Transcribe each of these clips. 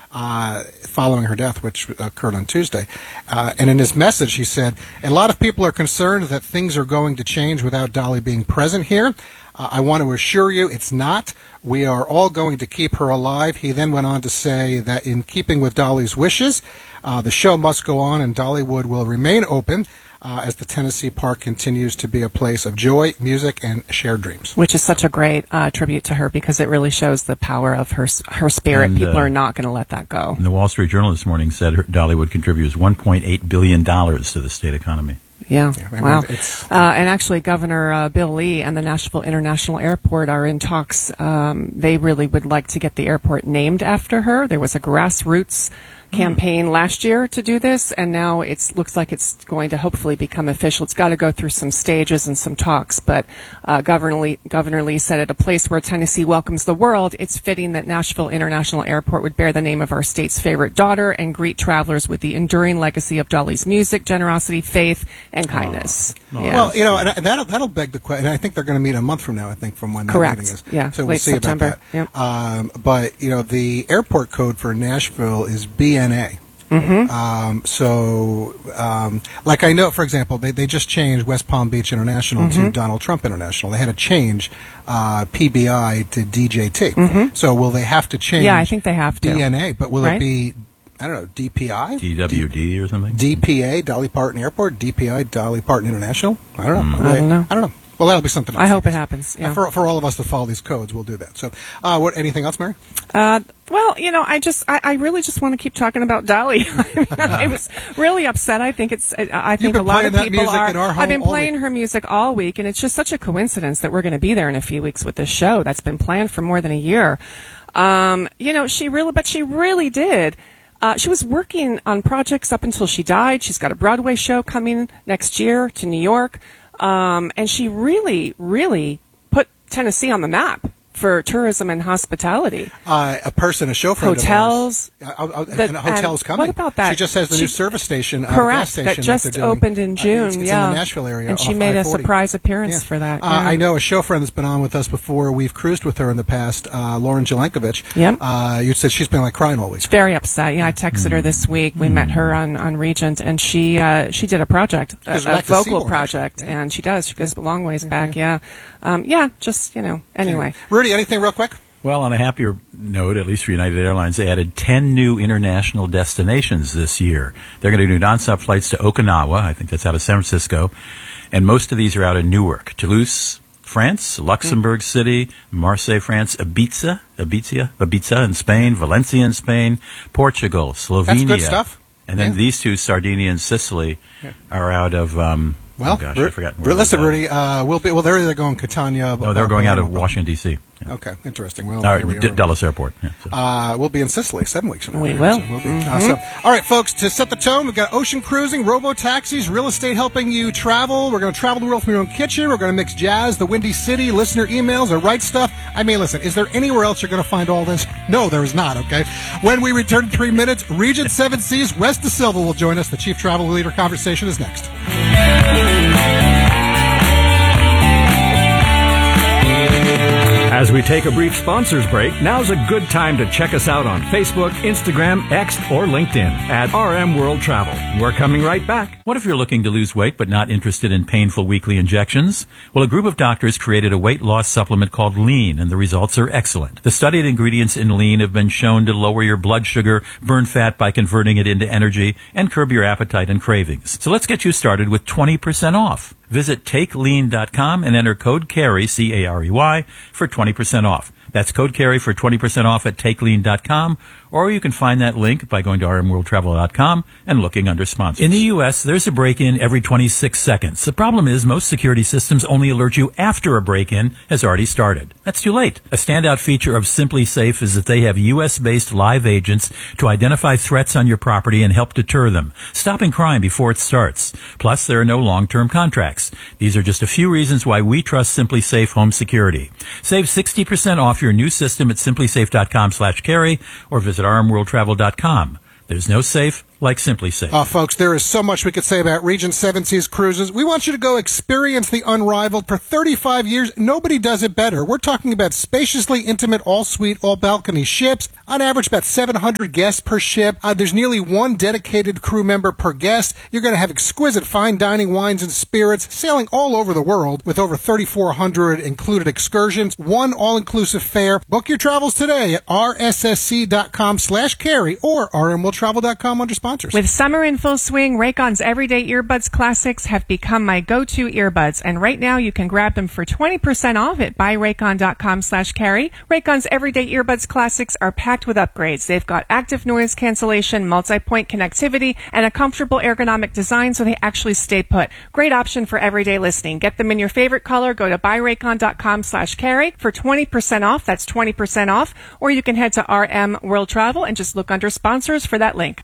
following her death, which occurred on Tuesday. And in his message, he said, "A lot of people are concerned that things are going to change without Dolly being present here. I want to assure you it's not. We are all going to keep her alive." He then went on to say that in keeping with Dolly's wishes, the show must go on and Dollywood will remain open as the Tennessee Park continues to be a place of joy, music, and shared dreams. Which is such a great tribute to her because it really shows the power of her spirit. And, people are not going to let that go. And the Wall Street Journal this morning said Dollywood contributes $1.8 billion to the state economy. Yeah, wow. And actually, Governor Bill Lee and the Nashville International Airport are in talks. They really would like to get the airport named after her. There was a grassroots campaign last year to do this, and now it looks like it's going to hopefully become official. It's got to go through some stages and some talks, but Governor Lee said, "At a place where Tennessee welcomes the world, it's fitting that Nashville International Airport would bear the name of our state's favorite daughter and greet travelers with the enduring legacy of Dolly's music, generosity, faith, and kindness." Yeah. Well, and that'll beg the question. I think they're going to meet a month from now, I think, from when that meeting is. Yeah, so we'll see September. About that. Yep. But, the airport code for Nashville is BNA. Like I know, for example, they just changed West Palm Beach International to Donald Trump International. They had to change PBI to DJT. So will they have to change? Yeah, I think they have to. DNA, but will it be, I don't know, DPI? DWD or something? DPA, Dolly Parton Airport, DPI, Dolly Parton International? I don't know. I don't know. Well, that'll be something else. I hope it happens. Yeah. For all of us to follow these codes, we'll do that. So, anything else, Mary? Well, I really just want to keep talking about Dolly. I was really upset. I think a lot of people are. I've been playing her music all week, and it's just such a coincidence that we're going to be there in a few weeks with this show that's been planned for more than a year. She really did. She was working on projects up until she died. She's got a Broadway show coming next year to New York. And she really, really put Tennessee on the map for tourism and hospitality. A show friend hotels. Hotels coming. What about that? She just has the new service station. Correct. Gas station that just opened in June. It's in the Nashville area. And she made a surprise appearance for that. I know a show friend that's been on with us before. We've cruised with her in the past, Lauren Jelenkovich. Yep. You said she's been like crying all week. She's very upset. Yeah, I texted her this week. We met her on Regent, and she did a project, a vocal project, and she does. She goes a long ways back. Yeah. Anyway. Rudy, anything real quick? Well, on a happier note, at least for United Airlines, they added 10 new international destinations this year. They're going to do nonstop flights to Okinawa. I think that's out of San Francisco. And most of these are out of Newark, Toulouse, France, Luxembourg City, Marseille, France, Ibiza in Spain, Valencia in Spain, Portugal, Slovenia. That's good stuff. And then these two, Sardinia and Sicily, are out of... I forgot. Listen, Rudy, they're either going Catania. No, they're going out of Washington, D.C. Yeah. Okay, interesting. Well, Dulles Airport. Yeah, we'll be in Sicily 7 weeks from now. We will. So we'll be, all right, folks, to set the tone, we've got ocean cruising, robo-taxis, real estate helping you travel. We're going to travel the world from your own kitchen. We're going to mix jazz, the Windy City, listener emails, the right stuff. I mean, listen, is there anywhere else you're going to find all this? No, there is not, okay? When we return in 3 minutes, Regent 7 Seas, West De Silva will join us. The Chief Travel Leader conversation is next. As we take a brief sponsors break, now's a good time to check us out on Facebook, Instagram, X, or LinkedIn at RM World Travel. We're coming right back. What if you're looking to lose weight but not interested in painful weekly injections? Well, a group of doctors created a weight loss supplement called Lean, and the results are excellent. The studied ingredients in Lean have been shown to lower your blood sugar, burn fat by converting it into energy, and curb your appetite and cravings. So let's get you started with 20% off. Visit TakeLean.com and enter code CAREY, C-A-R-E-Y, for 20% off. That's code CAREY for 20% off at TakeLean.com, or you can find that link by going to rmworldtravel.com and looking under sponsors. In the U.S., there's a break-in every 26 seconds. The problem is most security systems only alert you after a break-in has already started. That's too late. A standout feature of Simply Safe is that they have U.S.-based live agents to identify threats on your property and help deter them, stopping crime before it starts. Plus, there are no long-term contracts. These are just a few reasons why we trust Simply Safe Home Security. Save 60% off your new system at simplysafe.com/carry or visit rmworldtravel.com. There's no safe like Simply Safe. Folks, there is so much we could say about Regent Seven Seas Cruises. We want you to go experience the unrivaled. For 35 years, nobody does it better. We're talking about spaciously intimate, all-suite, all-balcony ships. On average, about 700 guests per ship. There's nearly one dedicated crew member per guest. You're going to have exquisite fine dining, wines, and spirits, sailing all over the world with over 3,400 included excursions, one all-inclusive fare. Book your travels today at rssc.com/carry or rmworldtravel.com under sponsors. With summer in full swing, Raycon's Everyday Earbuds Classics have become my go-to earbuds, and right now you can grab them for 20% off at buyraycon.com/carry. Raycon's Everyday Earbuds Classics are packed with upgrades. They've got active noise cancellation, multi-point connectivity, and a comfortable ergonomic design so they actually stay put. Great option for everyday listening. Get them in your favorite color. Go to buyraycon.com/carry for 20% off. That's 20% off. Or you can head to RM World Travel and just look under sponsors for that link.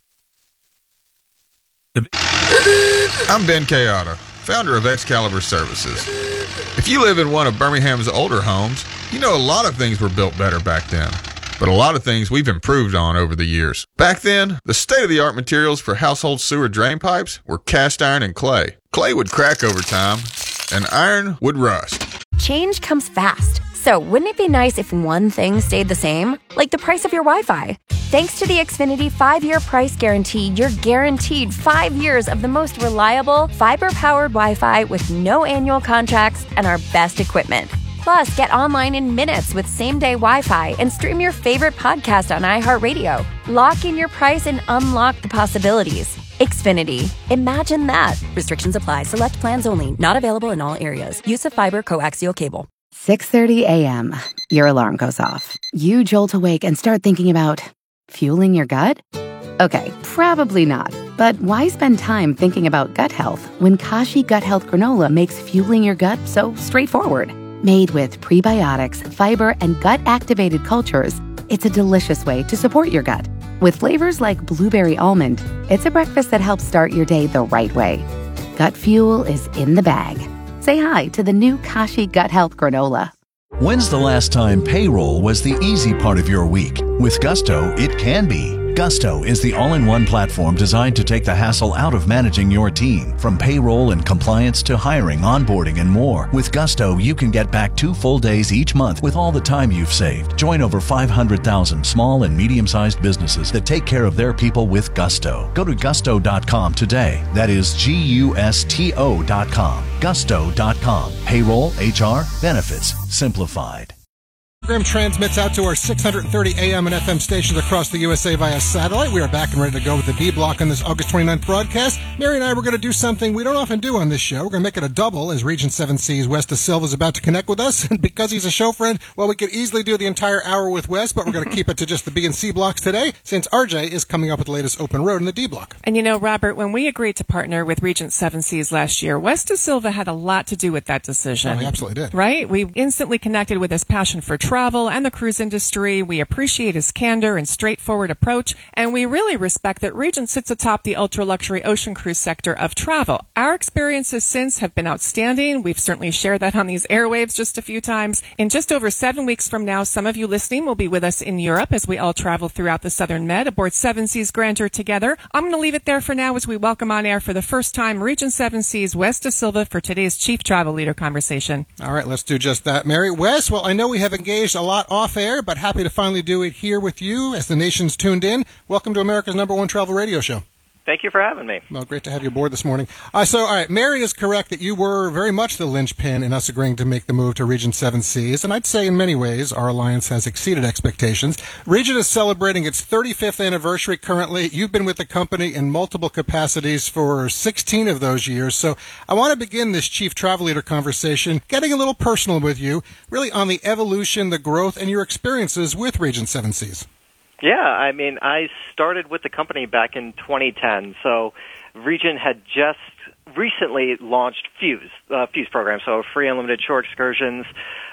I'm Ben Kayada, founder of Excalibur Services. If you live in one of Birmingham's older homes, you know a lot of things were built better back then, but a lot of things we've improved on over the years. Back then, the state-of-the-art materials for household sewer drain pipes were cast iron and clay. Clay would crack over time, and iron would rust. Change comes fast. So wouldn't it be nice if one thing stayed the same? Like the price of your Wi-Fi. Thanks to the Xfinity 5-year price guarantee, you're guaranteed 5 years of the most reliable, fiber-powered Wi-Fi with no annual contracts and our best equipment. Plus, get online in minutes with same-day Wi-Fi and stream your favorite podcast on iHeartRadio. Lock in your price and unlock the possibilities. Xfinity. Imagine that. Restrictions apply. Select plans only. Not available in all areas. Use of fiber coaxial cable. 6:30 a.m. Your alarm goes off. You jolt awake and start thinking about fueling your gut? Okay, probably not. But why spend time thinking about gut health when Kashi Gut Health Granola makes fueling your gut so straightforward? Made with prebiotics, fiber, and gut-activated cultures, it's a delicious way to support your gut. With flavors like blueberry almond, it's a breakfast that helps start your day the right way. Gut fuel is in the bag. Say hi to the new Kashi Gut Health Granola. When's the last time payroll was the easy part of your week? With Gusto, it can be. Gusto is the all-in-one platform designed to take the hassle out of managing your team. From payroll and compliance to hiring, onboarding, and more. With Gusto, you can get back 2 full days each month with all the time you've saved. Join over 500,000 small and medium-sized businesses that take care of their people with Gusto. Go to gusto.com today. That is GUSTO.com. Gusto.com. Payroll, HR, benefits, simplified. The program transmits out to our 630 AM and FM stations across the USA via satellite. We are back and ready to go with the D Block on this August 29th broadcast. Mary and I were going to do something we don't often do on this show. We're going to make it a double as Regent Seven Seas Wes De Silva is about to connect with us. And because he's a show friend, well, we could easily do the entire hour with Wes, but we're going to keep it to just the B and C blocks today since RJ is coming up with the latest open road in the D Block. And you know, Robert, when we agreed to partner with Regent Seven Seas last year, Wes De Silva had a lot to do with that decision. Oh, he absolutely did. Right? We instantly connected with his passion for travel and the cruise industry. We appreciate his candor and straightforward approach, and we really respect that Regent sits atop the ultra-luxury ocean cruise sector of travel. Our experiences since have been outstanding. We've certainly shared that on these airwaves just a few times. In just over 7 weeks from now, some of you listening will be with us in Europe as we all travel throughout the Southern Med aboard Seven Seas Grandeur together. I'm going to leave it there for now as we welcome on air for the first time Regent Seven Seas Wes De Silva for today's Chief Travel Leader conversation. All right, let's do just that, Mary. Wes, well, I know we have engaged a lot off air, but happy to finally do it here with you as the nation's tuned in. Welcome to America's #1 travel radio show. Thank you for having me. Well, great to have you aboard this morning. All right, Mary is correct that you were very much the linchpin in us agreeing to make the move to Regent Seven Seas, and I'd say in many ways our alliance has exceeded expectations. Regent is celebrating its 35th anniversary currently. You've been with the company in multiple capacities for 16 of those years, so I want to begin this Chief Travel Leader conversation getting a little personal with you, really on the evolution, the growth, and your experiences with Regent Seven Seas. Yeah, I mean, I started with the company back in 2010, so Regent had just recently launched Fuse program, so free unlimited shore excursions,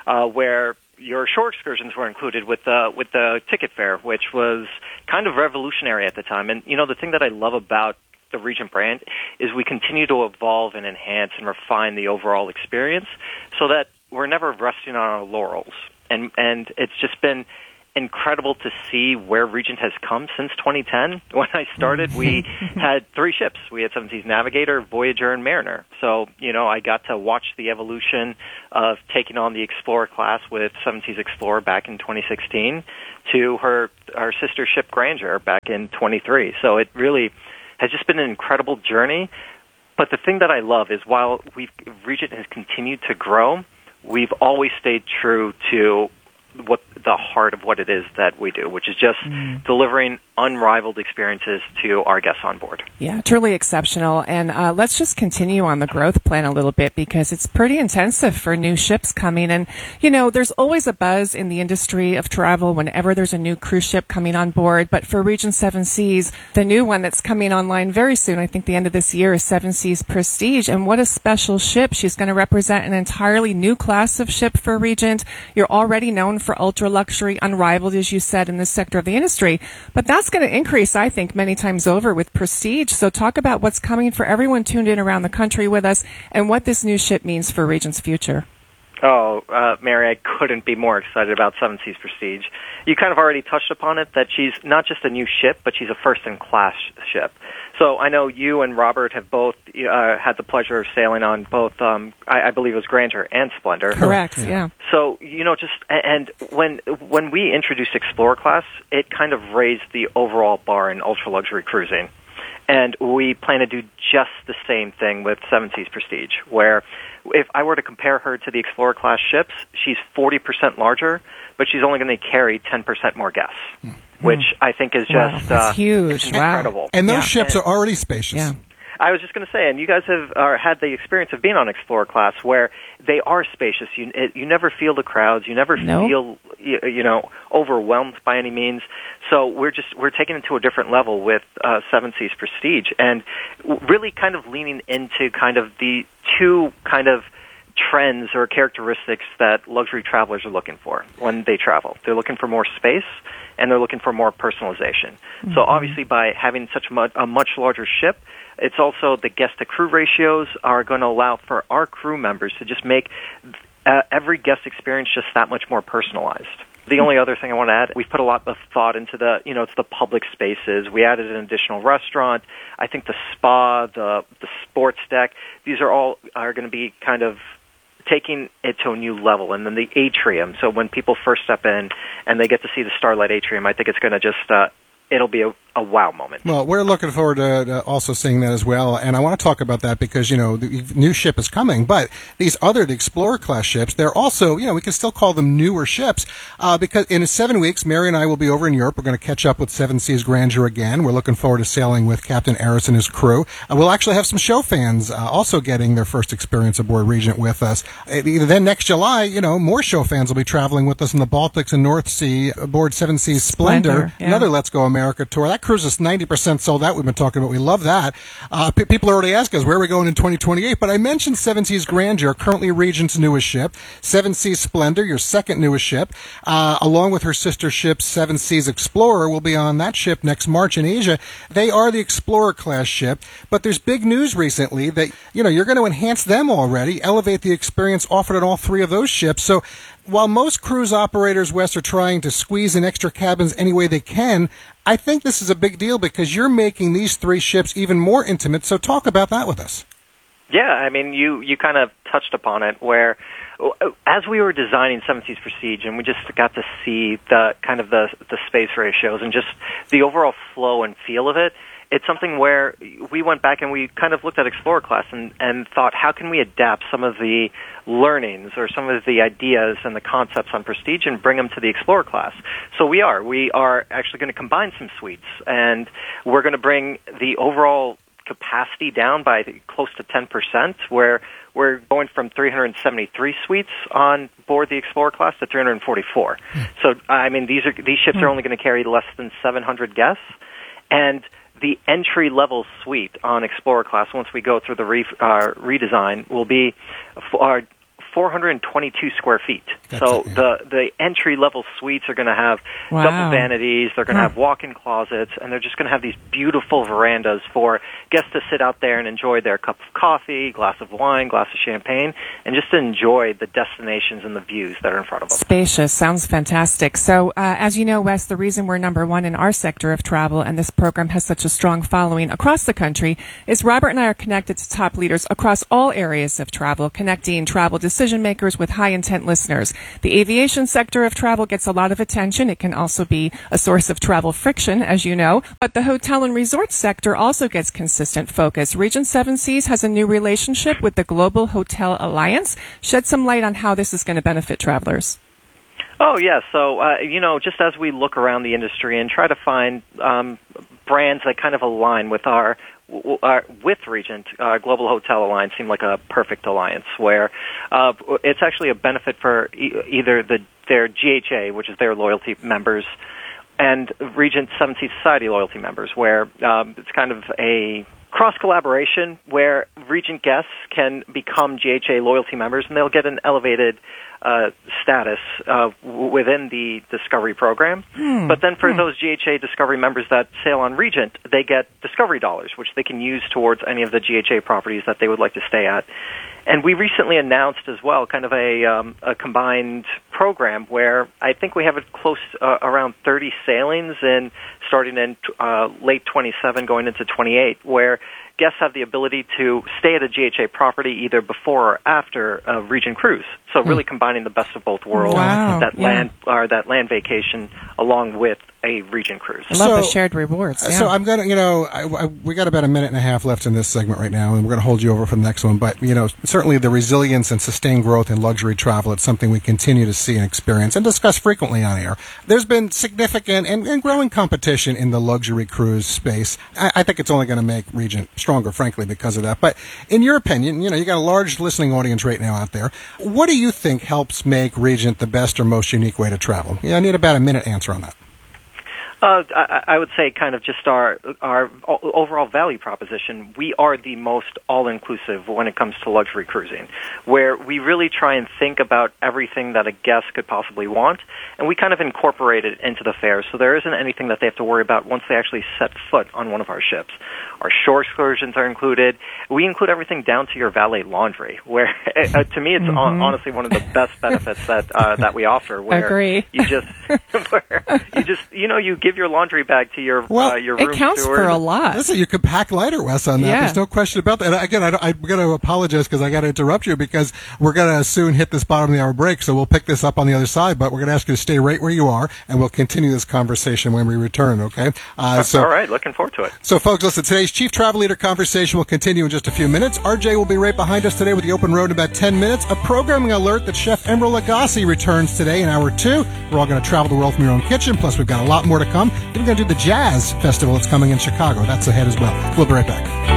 where your shore excursions were included with the ticket fare, which was kind of revolutionary at the time. And you know, the thing that I love about the Regent brand is we continue to evolve and enhance and refine the overall experience, so that we're never resting on our laurels. And it's just been incredible to see where Regent has come since 2010. When I started, we had 3 ships. We had Seven Seas Navigator, Voyager, and Mariner. So, I got to watch the evolution of taking on the Explorer class with Seven Seas Explorer back in 2016 to our sister ship Grandeur back in 23. So it really has just been an incredible journey. But the thing that I love is while Regent has continued to grow, we've always stayed true to what the heart of what it is that we do, which is just delivering unrivaled experiences to our guests on board. Yeah, truly exceptional. And let's just continue on the growth plan a little bit because it's pretty intensive for new ships coming. And, there's always a buzz in the industry of travel whenever there's a new cruise ship coming on board. But for Regent Seven Seas, the new one that's coming online very soon, I think the end of this year, is Seven Seas Prestige. And what a special ship. She's going to represent an entirely new class of ship for Regent. You're already known for ultra luxury, unrivaled, as you said, in this sector of the industry. But that's going to increase, I think, many times over with Prestige. So talk about what's coming for everyone tuned in around the country with us and what this new ship means for Regent's future. Oh, Mary, I couldn't be more excited about Seven Seas Prestige. You kind of already touched upon it, that she's not just a new ship, but she's a first-in-class ship. So I know you and Robert have both had the pleasure of sailing on both, I believe it was Grandeur and Splendor. Correct, yeah. So, and when we introduced Explorer class, it kind of raised the overall bar in ultra-luxury cruising. And we plan to do just the same thing with Seven Seas Prestige, where if I were to compare her to the Explorer class ships, she's 40% larger, but she's only going to carry 10% more guests, which I think is just that's huge. It's incredible. And those ships are already spacious. Yeah. I was just going to say, and you guys have had the experience of being on Explorer class where they are spacious. You never feel the crowds. You never feel overwhelmed by any means. So we're taking it to a different level with Seven Seas Prestige, and really kind of leaning into kind of the two kind of trends or characteristics that luxury travelers are looking for when they travel. They're looking for more space, and they're looking for more personalization. Mm-hmm. So obviously by having such a much larger ship, it's also the guest-to-crew ratios are going to allow for our crew members to just make every guest experience just that much more personalized. The only other thing I want to add, we've put a lot of thought into it's the public spaces. We added an additional restaurant. I think the spa, the sports deck, these are going to be kind of taking it to a new level. And then the atrium. So when people first step in and they get to see the Starlight Atrium, I think it's going to just it'll be a wow moment. Well, we're looking forward to also seeing that as well. And I want to talk about that because, the new ship is coming. But these the Explorer class ships, they're also, we can still call them newer ships because in 7 weeks, Mary and I will be over in Europe. We're going to catch up with Seven Seas Grandeur again. We're looking forward to sailing with Captain Aris and his crew. We'll actually have some show fans also getting their first experience aboard Regent with us. Then next July, more show fans will be traveling with us in the Baltics and North Sea aboard Seven Seas Splendor. Yeah. Another Let's Go America tour. That cruise is 90% sold out. We've been talking about. We love that. People are already asking us, where are we going in 2028? But I mentioned Seven Seas Grandeur, currently Regent's newest ship. Seven Seas Splendor, your second newest ship, along with her sister ship, Seven Seas Explorer, will be on that ship next March in Asia. They are the Explorer class ship, but there's big news recently that, you're going to enhance them already, elevate the experience offered on all 3 of those ships. So while most cruise operators, Wes, are trying to squeeze in extra cabins any way they can, I think this is a big deal because you're making these 3 ships even more intimate. So talk about that with us. Yeah, I mean, you kind of touched upon it where as we were designing Seven Seas Prestige and we just got to see the kind of the space ratios and just the overall flow and feel of it, it's something where we went back and we kind of looked at Explorer class and thought, how can we adapt some of the learnings or some of the ideas and the concepts on Prestige and bring them to the Explorer class? So we are actually going to combine some suites, and we're going to bring the overall capacity down by close to 10%, where we're going from 373 suites on board the Explorer class to 344. So, I mean, these ships are only going to carry less than 700 guests, and the entry-level suite on Explorer class, once we go through the redesign, will be 422 square feet. That's So it, yeah. the entry-level suites are going to have Wow. double vanities. They're going to have walk-in closets, and they're just going to have these beautiful verandas for guests to sit out there and enjoy their cup of coffee, glass of wine, glass of champagne, and just enjoy the destinations and the views that are in front of them. Spacious. Sounds fantastic. So, as you know, Wes, the reason we're number one in our sector of travel and this program has such a strong following across the country is Robert and I are connected to top leaders across all areas of travel, connecting travel decision makers with high intent listeners. The aviation sector of travel gets a lot of attention. It can also be a source of travel friction, as you know, but the hotel and resort sector also gets consistent focus. Regent Seven Seas has a new relationship with the Global Hotel Alliance. Shed some light on how this is going to benefit travelers. Oh, yeah. So, just as we look around the industry and try to find brands that kind of align with with Regent, Global Hotel Alliance seemed like a perfect alliance where it's actually a benefit for either their GHA, which is their loyalty members, and Regent Seven Seas Society loyalty members, where it's kind of a cross-collaboration where Regent guests can become GHA loyalty members, and they'll get an elevated status within the Discovery program. But then for those GHA Discovery members that sail on Regent, they get Discovery dollars, which they can use towards any of the GHA properties that they would like to stay at. And we recently announced as well kind of a combined program where I think we have it close around 30 sailings starting in late 27 going into 28, where guests have the ability to stay at a GHA property either before or after a Regent cruise. So really combining the best of both worlds, Wow. that land vacation along with a Regent cruise. I love the shared rewards. Yeah. So I'm going to, we got about a minute and a half left in this segment right now, and we're going to hold you over for the next one. But, certainly the resilience and sustained growth in luxury travel, it's something we continue to see and experience and discuss frequently on air. There's been significant and growing competition in the luxury cruise space. I think it's only going to make Regent stronger, frankly, because of that. But in your opinion, you got a large listening audience right now out there. What do you think helps make Regent the best or most unique way to travel? I need about a minute answer on that. I would say kind of just our overall value proposition. We are the most all-inclusive when it comes to luxury cruising, where we really try and think about everything that a guest could possibly want, and we kind of incorporate it into the fare, so there isn't anything that they have to worry about once they actually set foot on one of our ships. Our shore excursions are included. We include everything down to your valet laundry, where to me it's honestly one of the best benefits that we offer. Where Agree. You give your laundry bag to your room it counts steward. for a lot. Listen, you could pack lighter, Wes, on that. Yeah. There's no question about that. And again, I'm going to apologize because I got to interrupt you because we're going to soon hit this bottom of the hour break, so we'll pick this up on the other side. But we're going to ask you to stay right where you are, and we'll continue this conversation when we return. Okay? All right, looking forward to it. So, folks, listen. Today's Chief Travel Leader conversation will continue in just a few minutes. RJ will be right behind us today with the Open Road in about 10 minutes. A programming alert that Chef Emeril Lagasse returns today in hour 2. We're all going to travel the world from your own kitchen. Plus, we've got a lot more to come. We're going to do the Jazz Festival that's coming in Chicago. That's ahead as well. We'll be right back.